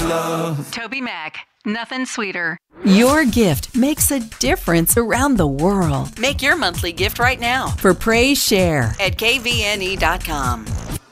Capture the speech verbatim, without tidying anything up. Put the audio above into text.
love. Toby Mac, nothing sweeter. Your gift makes a difference around the world. Make your monthly gift right now For Praise Share at K V N E dot com.